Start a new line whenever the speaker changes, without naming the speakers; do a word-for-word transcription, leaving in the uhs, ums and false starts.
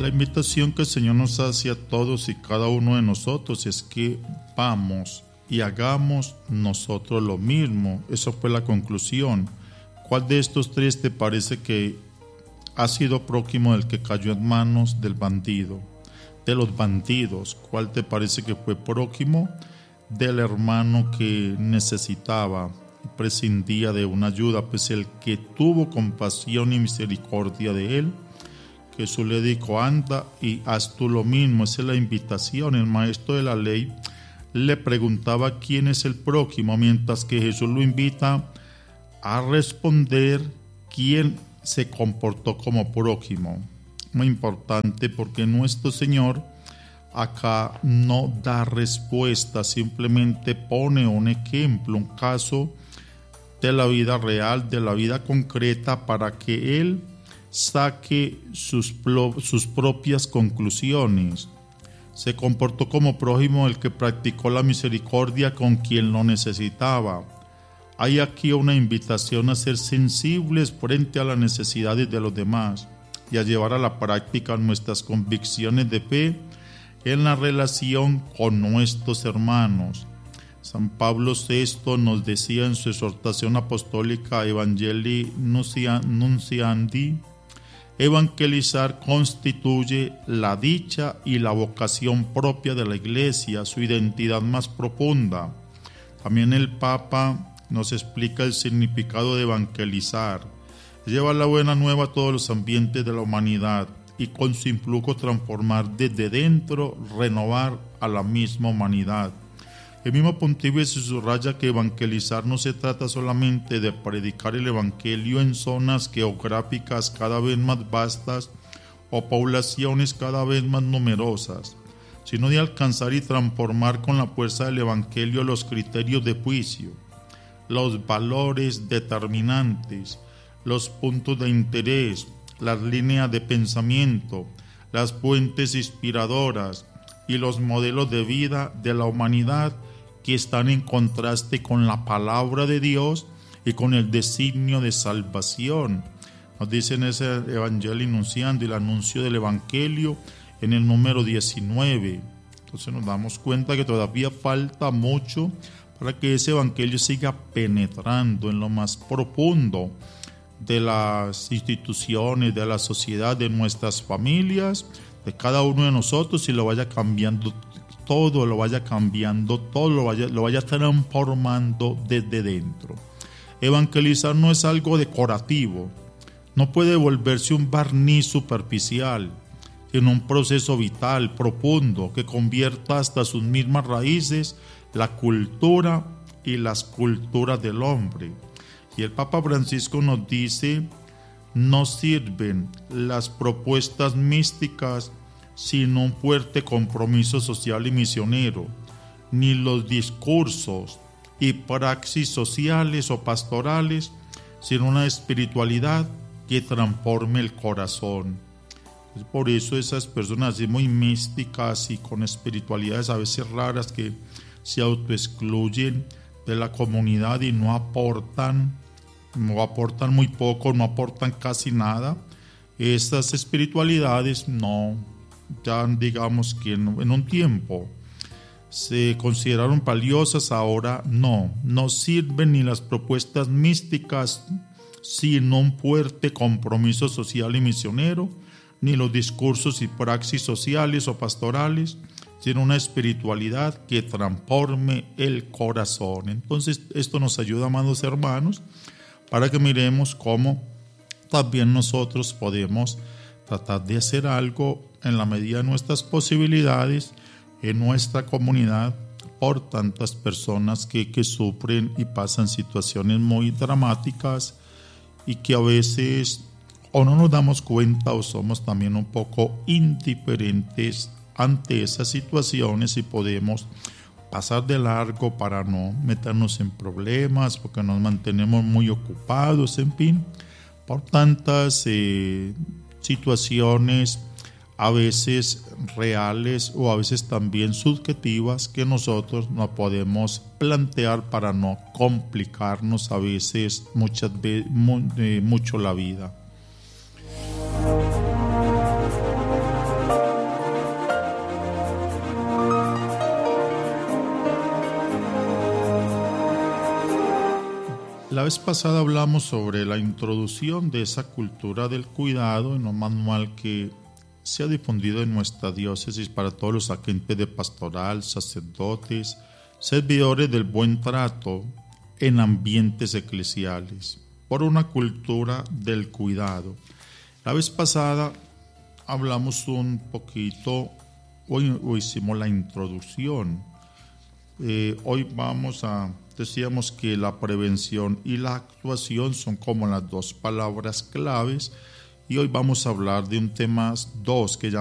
La invitación que el Señor nos hace a todos y cada uno de nosotros es que vamos y hagamos nosotros lo mismo. Eso fue la conclusión. ¿Cuál de estos tres te parece que ha sido prójimo del que cayó en manos del bandido? De los bandidos, ¿cuál te parece que fue prójimo del hermano que necesitaba y prescindía de una ayuda? Pues el que tuvo compasión y misericordia de él, Jesús le dijo: anda y haz tú lo mismo. Esa es la invitación. El maestro de la ley le preguntaba quién es el prójimo, mientras que Jesús lo invita a responder quién se comportó como prójimo. Muy importante, porque nuestro Señor acá no da respuesta, simplemente pone un ejemplo, un caso de la vida real, de la vida concreta, para que Él saque sus, sus propias conclusiones. Se comportó como prójimo el que practicó la misericordia con quien lo necesitaba. Hay aquí una invitación a ser sensibles frente a las necesidades de los demás y a llevar a la práctica nuestras convicciones de fe en la relación con nuestros hermanos. San Pablo sexto nos decía en su exhortación apostólica Evangelii Nunciandi: evangelizar constituye la dicha y la vocación propia de la Iglesia, su identidad más profunda. También el Papa nos explica el significado de evangelizar: llevar la buena nueva a todos los ambientes de la humanidad y con su influjo transformar desde dentro, renovar a la misma humanidad. El mismo pontífice subraya que evangelizar no se trata solamente de predicar el evangelio en zonas geográficas cada vez más vastas o poblaciones cada vez más numerosas, sino de alcanzar y transformar con la fuerza del evangelio los criterios de juicio, los valores determinantes, los puntos de interés, las líneas de pensamiento, las fuentes inspiradoras y los modelos de vida de la humanidad que están en contraste con la palabra de Dios y con el designio de salvación. Nos dice en ese Evangelii Nunciandi, el anuncio del Evangelio, en el número diecinueve. Entonces nos damos cuenta que todavía falta mucho para que ese Evangelio siga penetrando en lo más profundo de las instituciones, de la sociedad, de nuestras familias, de cada uno de nosotros, y lo vaya cambiando todo, lo vaya cambiando todo, lo vaya, lo vaya transformando desde dentro. Evangelizar no es algo decorativo, no puede volverse un barniz superficial, sino un proceso vital, profundo, que convierta hasta sus mismas raíces la cultura y las culturas del hombre. Y el Papa Francisco nos dice: no sirven las propuestas místicas sin un fuerte compromiso social y misionero, ni los discursos y praxis sociales o pastorales sin una espiritualidad que transforme el corazón. Por eso esas personas así muy místicas y con espiritualidades a veces raras, que se autoexcluyen de la comunidad y no aportan, no aportan muy poco, no aportan casi nada, estas espiritualidades no, ya digamos que en un tiempo se consideraron valiosas, ahora no, no sirven ni las propuestas místicas sin un fuerte compromiso social y misionero, ni los discursos y praxis sociales o pastorales, sino una espiritualidad que transforme el corazón. Entonces esto nos ayuda, amados hermanos, para que miremos cómo también nosotros podemos tratar de hacer algo en la medida de nuestras posibilidades en nuestra comunidad por tantas personas que, que sufren y pasan situaciones muy dramáticas y que a veces o no nos damos cuenta o somos también un poco indiferentes ante esas situaciones y podemos pasar de largo para no meternos en problemas porque nos mantenemos muy ocupados, en fin, por tantas eh, situaciones a veces reales o a veces también subjetivas que nosotros no podemos plantear para no complicarnos a veces muchas veces mucho la vida. La vez pasada hablamos sobre la introducción de esa cultura del cuidado en un manual que se ha difundido en nuestra diócesis para todos los agentes de pastoral, sacerdotes, servidores del buen trato en ambientes eclesiales, por una cultura del cuidado. La vez pasada hablamos un poquito, hoy, hoy hicimos la introducción. Eh, hoy vamos a, decíamos que la prevención y la actuación son como las dos palabras claves, y hoy vamos a hablar de un tema dos que